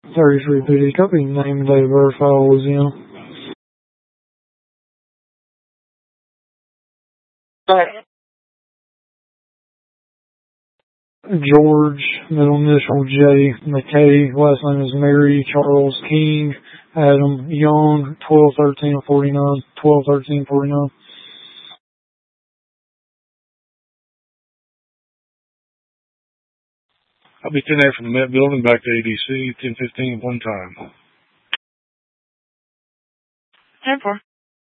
33 PD, copy, name and date of birth, file was in. George, middle initial J, McKay, last name is Mary, Charles King, Adam Young, 121349, 121349. I'll be 10 from the Met Building back to ADC, 10:15 one time. 10-4.